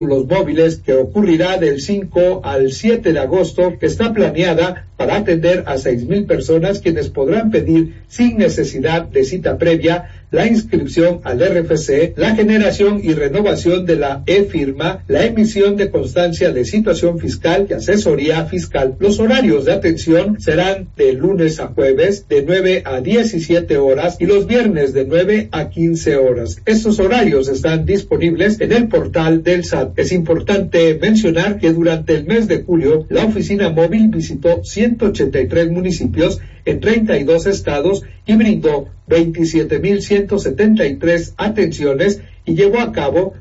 Los móviles, que ocurrirá del 5 al 7 de agosto, que está planeada para atender a 6,000 personas, quienes podrán pedir sin necesidad de cita previa la inscripción al RFC, la generación y renovación de la e-firma, la emisión de constancia de situación fiscal y asesoría fiscal. Los horarios de atención serán de lunes a jueves de 9 a 17 horas y los viernes de 9 a 15 horas. Estos horarios están disponibles en el portal del SAT. Es importante mencionar que durante el mes de julio, la oficina móvil visitó 183 municipios en 32 estados y brindó 27,173 atenciones y llevó a cabo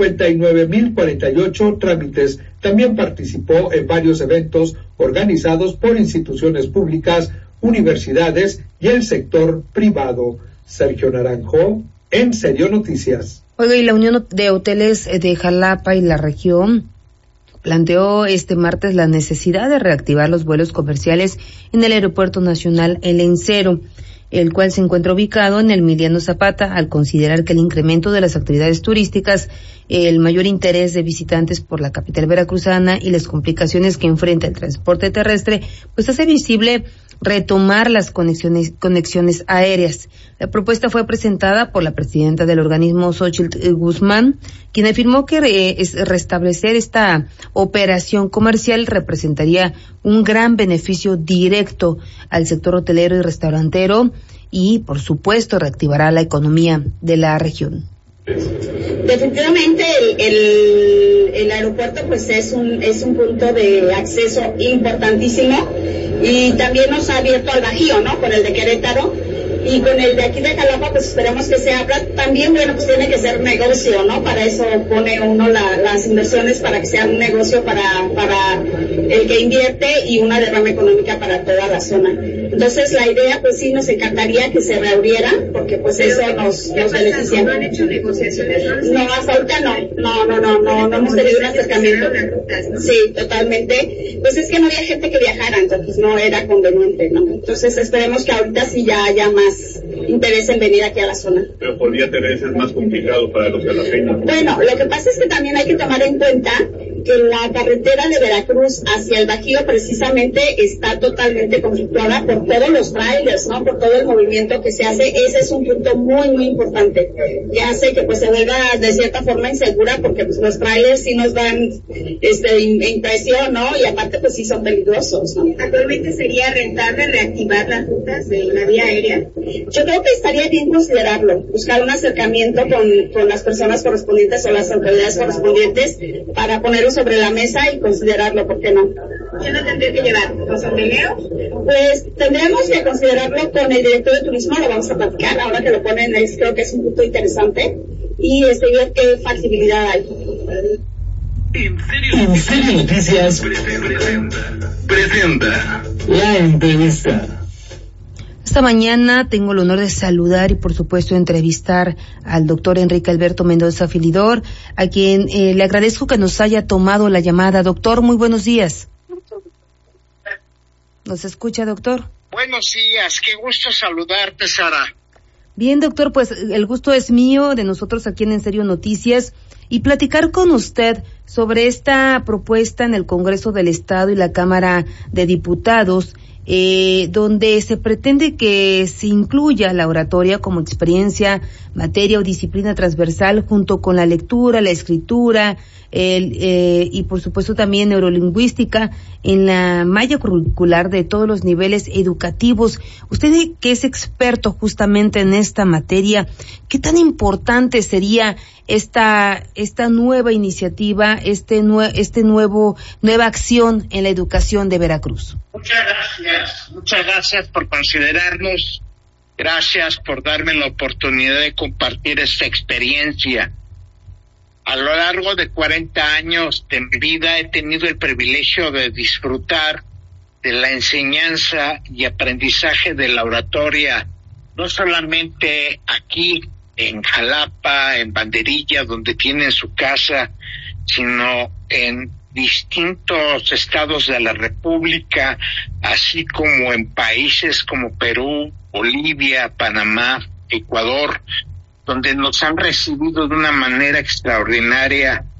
59,048 trámites. También participó en varios eventos organizados por instituciones públicas, universidades y el sector privado. Sergio Naranjo, En Serio Noticias. Oiga, y la Unión de Hoteles de Jalapa y la región planteó este martes la necesidad de reactivar los vuelos comerciales en el Aeropuerto Nacional El Lencero, el cual se encuentra ubicado en el Emiliano Zapata, al considerar que el incremento de las actividades turísticas, el mayor interés de visitantes por la capital veracruzana y las complicaciones que enfrenta el transporte terrestre, pues hace visible retomar las conexiones aéreas. La propuesta fue presentada por la presidenta del organismo, Xóchitl Guzmán, quien afirmó que restablecer esta operación comercial representaría un gran beneficio directo al sector hotelero y restaurantero y, por supuesto, reactivará la economía de la región. Definitivamente el aeropuerto pues es un punto de acceso importantísimo y también nos ha abierto al Bajío, ¿no? Con el de Querétaro y con el de aquí de Jalapa pues esperemos que se abra. También, bueno, pues tiene que ser negocio, ¿no? Para eso pone uno las inversiones, para que sea un negocio para el que invierte y una derrama económica para toda la zona. Entonces la idea pues sí nos encantaría que se reabriera porque pues eso nos beneficia. ¿No han hecho negociaciones? No, hasta ahorita no hemos tenido un acercamiento. Sí, totalmente. Pues es que no había gente que viajara, entonces no era conveniente, ¿no? Entonces esperemos que ahorita sí ya haya más interés en venir aquí a la zona. Pero podría tener ser más complicado para los jalapeños. Bueno, lo que pasa es que también hay que tomar en cuenta que la carretera de Veracruz hacia el Bajío precisamente está totalmente conflictuada por todos los trailers, ¿no? Por todo el movimiento que se hace. Ese es un punto muy, muy importante, que hace que pues se vuelva de cierta forma insegura, porque pues los trailers sí nos dan impresión, ¿no? Y aparte pues sí son peligrosos, ¿no? ¿Actualmente sería rentable reactivar las rutas de la vía aérea? Yo creo que estaría bien considerarlo, buscar un acercamiento con las personas correspondientes o las autoridades correspondientes para ponerlo sobre la mesa y considerarlo, ¿por qué no? ¿Quién lo tendría que llevar? ¿Los hoteleros? Pues tendremos que considerarlo con el director de turismo, lo vamos a platicar, ahora que lo ponen, creo que es un punto interesante, y ver qué factibilidad hay. En Serio Noticias presenta la entrevista. Esta mañana tengo el honor de saludar y, por supuesto, entrevistar al doctor Enrique Alberto Mendoza Filidor, a quien le agradezco que nos haya tomado la llamada. Doctor, muy buenos días. ¿Nos escucha, doctor? Buenos días, qué gusto saludarte, Sara. Bien, doctor, pues el gusto es mío, de nosotros aquí en Serio Noticias, y platicar con usted sobre esta propuesta en el Congreso del Estado y la Cámara de Diputados, donde se pretende que se incluya la oratoria como experiencia, materia o disciplina transversal junto con la lectura, la escritura, y por supuesto también neurolingüística en la malla curricular de todos los niveles educativos. Usted que es experto justamente en esta materia, ¿qué tan importante sería esta nueva iniciativa, nueva acción en la educación de Veracruz? Muchas gracias por considerarnos, gracias por darme la oportunidad de compartir esta experiencia. A lo largo de 40 años de mi vida he tenido el privilegio de disfrutar de la enseñanza y aprendizaje de la oratoria, no solamente aquí en Jalapa, en Banderilla, donde tienen su casa, sino en distintos estados de la República, así como en países como Perú, Bolivia, Panamá, Ecuador, donde nos han recibido de una manera extraordinaria